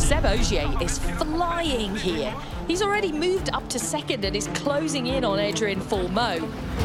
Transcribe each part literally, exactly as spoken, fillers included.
Seb Ogier is flying here. He's already moved up to second and is closing in on Adrien Fourmeau.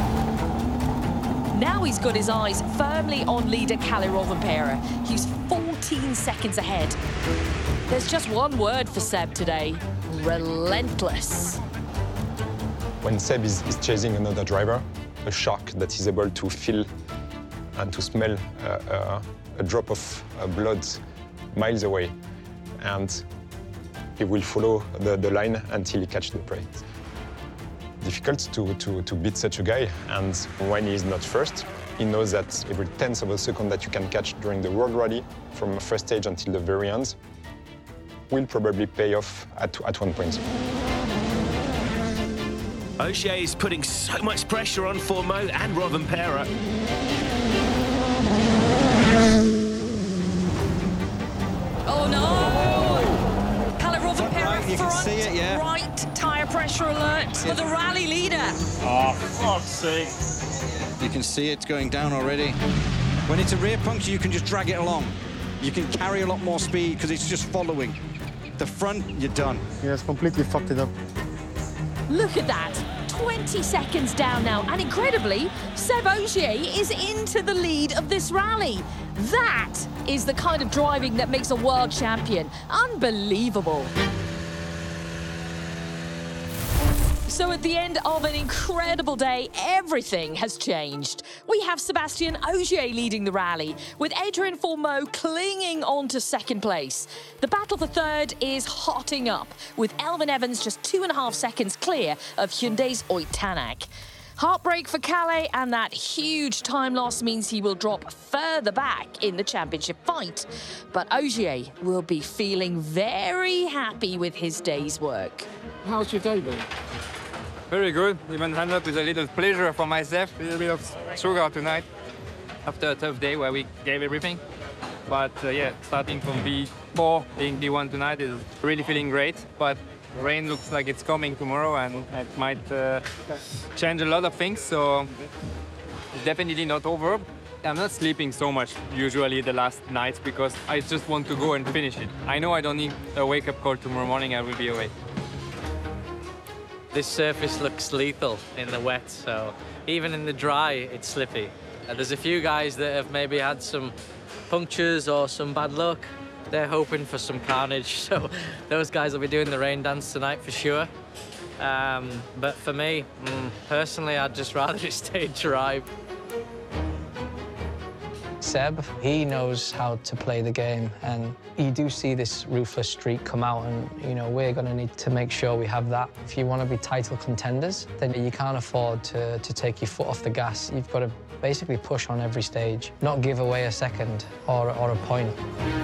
Now he's got his eyes firmly on leader Kalle Rovanperä. He's fourteen seconds ahead. There's just one word for Seb today: relentless. When Seb is, is chasing another driver, a shark that is able to feel and to smell uh, uh, a drop of uh, blood miles away, and he will follow the, the line until he catches the prey. Difficult to, to, to beat such a guy, and when he is not first, he knows that every tenth of a second that you can catch during the World Rally, from first stage until the very end, will probably pay off at, at one point. Ogier is putting so much pressure on Fourmeau and Rovanperä. Oh no! Kalle Rovanperä right, you can front see it, yeah. right tyre pressure alert for the rally leader. Oh, fuck's sake. You can see it's going down already. When it's a rear puncture, you can just drag it along. You can carry a lot more speed because it's just following. The front, you're done. He has completely fucked it up. Look at that. twenty seconds down now, and incredibly, Seb Ogier is into the lead of this rally. That is the kind of driving that makes a world champion. Unbelievable. So at the end of an incredible day, everything has changed. We have Sébastien Ogier leading the rally, with Adrien Fourmeau clinging on to second place. The battle for third is hotting up, with Elfyn Evans just two and a half seconds clear of Hyundai's Ott Tänak. Heartbreak for Kalle, and that huge time loss means he will drop further back in the championship fight. But Ogier will be feeling very happy with his day's work. How's your day been? Very good. Even ended up with a little pleasure for myself, a little bit of sugar tonight after a tough day where we gave everything. But uh, yeah, starting from V four, being V one tonight is really feeling great. But rain looks like it's coming tomorrow, and it might uh, change a lot of things. So it's definitely not over. I'm not sleeping so much usually the last nights because I just want to go and finish it. I know I don't need a wake-up call tomorrow morning. I will be awake. This surface looks lethal in the wet, so even in the dry, it's slippy. Uh, there's a few guys that have maybe had some punctures or some bad luck. They're hoping for some carnage, so those guys will be doing the rain dance tonight for sure. Um, but for me, mm, personally, I'd just rather just stay dry. Seb, he knows how to play the game, and you do see this ruthless streak come out, and you know we're going to need to make sure we have that. If you want to be title contenders, then you can't afford to, to take your foot off the gas. You've got to basically push on every stage, not give away a second or, or a point.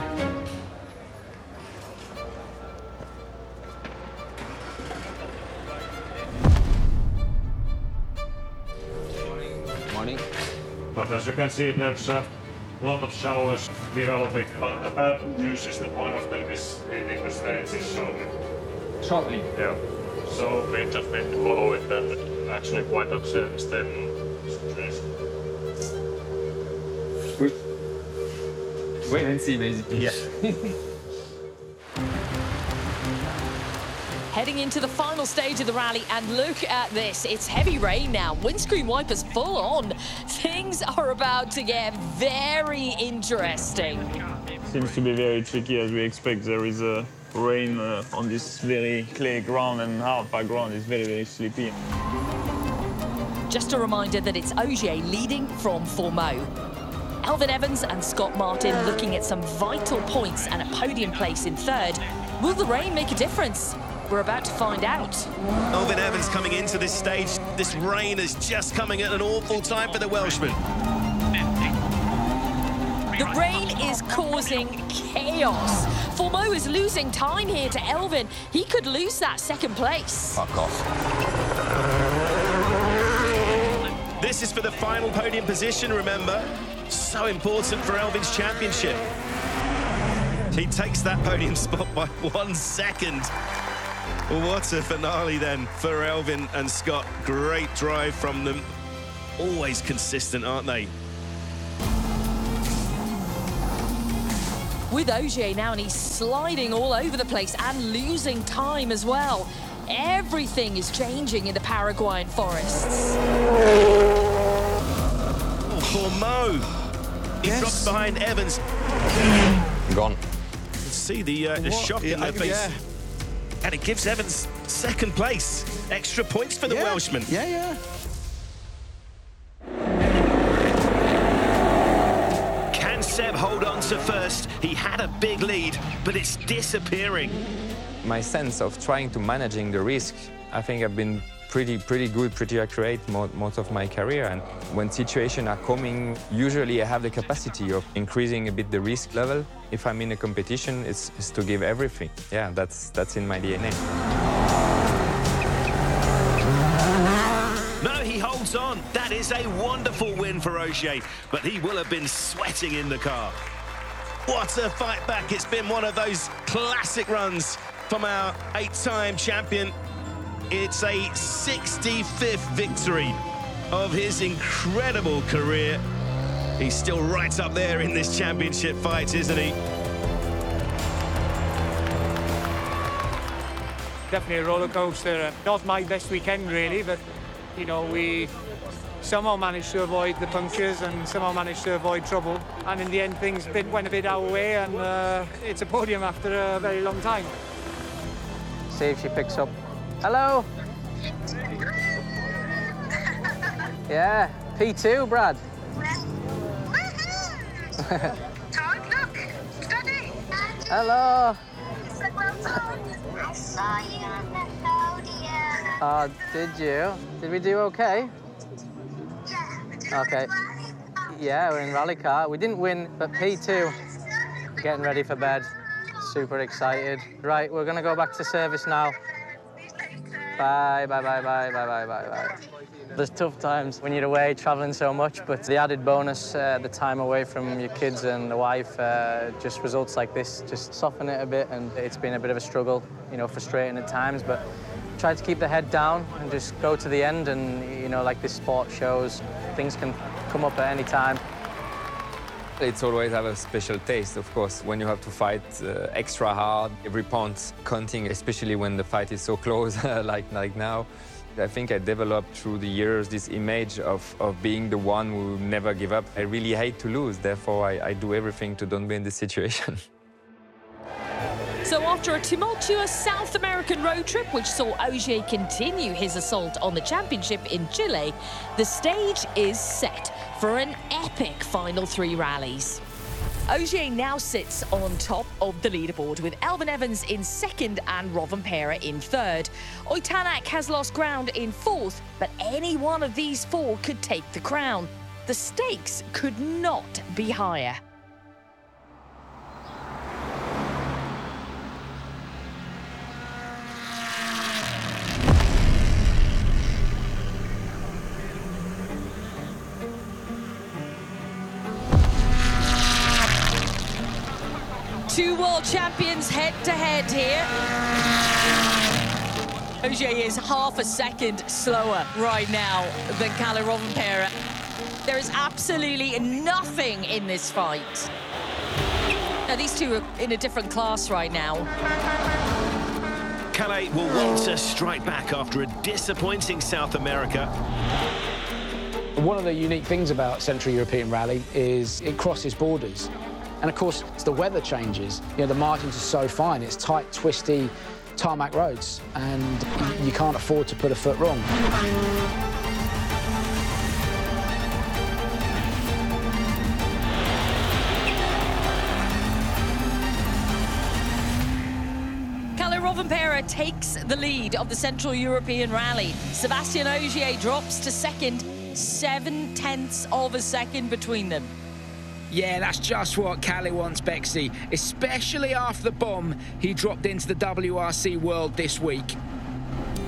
Morning. But as you can see, there's a lot of showers developing. But the bad news is that one of them is hitting the stage is shortly. Shortly. Yeah. So we just need to follow it and actually quite observe the situation. Wait and see, basically. Yeah. Heading into the final stage of the rally, and look at this. It's heavy rain now. Windscreen wipers full on. Things are about to get very interesting. Seems to be very tricky as we expect. There is a rain uh, on this very clay ground, and hard background is very, very sleepy. Just a reminder that it's Ogier leading from Fourmeau. Elfyn Evans and Scott Martin looking at some vital points and a podium place in third. Will the rain make a difference? We're about to find out. Elfyn Evans coming into this stage. This rain is just coming at an awful time for the Welshman. The rain is causing chaos. Fourmeau is losing time here to Elfyn. He could lose that second place. Fuck off. This is for the final podium position, remember. So important for Elfyn's championship. He takes that podium spot by one second. What a finale then for Elfyn and Scott. Great drive from them. Always consistent, aren't they? with Ogier now, and he's sliding all over the place and losing time as well. Everything is changing in the Paraguayan forests. Oh, poor Mo. He Yes. drops behind Evans. Gone. You can see the, uh, the What? shock in Yeah, their I- face. yeah. And it gives Evans second place. Extra points for the Yeah. Welshman. Yeah, yeah. Can Seb hold on to first? He had a big lead, but it's disappearing. My sense of trying to managing the risk, I think I've been pretty, pretty good, pretty accurate mo most of my career. And when situations are coming, usually I have the capacity of increasing a bit the risk level. If I'm in a competition, it's, it's to give everything. Yeah, that's, that's in my D N A. No, he holds on. That is a wonderful win for Ogier, but he will have been sweating in the car. What a fight back. It's been one of those classic runs from our eight-time champion. It's a sixty-fifth victory of his incredible career. He's still right up there in this championship fight, isn't he? Definitely a roller coaster. Not my best weekend really, but you know, we somehow managed to avoid the punctures and somehow managed to avoid trouble. And in the end, things bit, went a bit our way, and uh, it's a podium after a very long time. See if she picks up. Hello. Yeah, P two, Brad. Hello. I saw you on the podium. Oh, did you? Did we do okay? Yeah. Okay. Yeah, we're in rally car. We didn't win, but P two. Getting ready for bed. Super excited. Right, we're gonna go back to service now. Bye, bye, bye, bye, bye, bye, bye, bye. There's tough times when you're away, traveling so much, but the added bonus, uh, the time away from your kids and the wife, uh, just results like this, just soften it a bit, and it's been a bit of a struggle, you know, frustrating at times, but try to keep the head down and just go to the end, and, you know, like this sport shows, things can come up at any time. It's always have a special taste, of course, when you have to fight uh, extra hard, every pound counting, especially when the fight is so close, like, like now. I think I developed through the years this image of, of being the one who never give up. I really hate to lose, therefore I, I do everything to don't be in this situation. So after a tumultuous South American road trip, which saw Ogier continue his assault on the championship in Chile, the stage is set for an epic final three rallies. Ogier now sits on top of the leaderboard with Elfyn Evans in second and Rovanperä in third. Oitanak has lost ground in fourth, but any one of these four could take the crown. The stakes could not be higher. Two world champions head-to-head here. Ogier is half a second slower right now than Kalle Rovanperä. There is absolutely nothing in this fight. Now, these two are in a different class right now. Kalle will want to strike back after a disappointing South America. One of the unique things about Central European Rally is it crosses borders. And of course, as the weather changes, you know, the margins are so fine. It's tight, twisty, tarmac roads, and you can't afford to put a foot wrong. Kalle Rovanperä takes the lead of the Central European Rally. Sebastian Ogier drops to second, seven tenths of a second between them. Yeah, that's just what Kalle wants, Bexy, especially after the bomb he dropped into the W R C world this week.